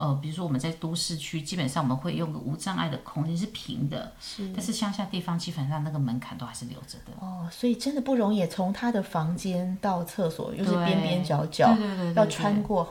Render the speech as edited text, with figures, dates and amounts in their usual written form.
比如说我们在都市区，基本上我们会用个无障碍的空间是平的，但是乡下地方基本上那个门槛都还是留着的。 所以真的不容易，从他的房间到厕所又是对边边角角， 对对对对要对穿过